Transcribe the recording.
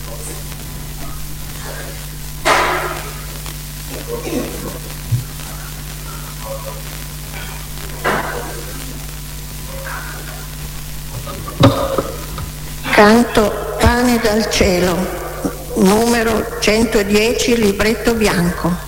Canto Pane dal cielo, numero 110, libretto bianco.